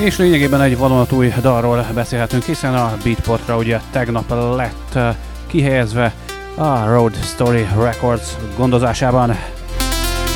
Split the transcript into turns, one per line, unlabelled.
És lényegében egy vadonatúj dalról beszélhetünk, hiszen a Beatportra ugye tegnap lett kihelyezve a Road Story Records gondozásában.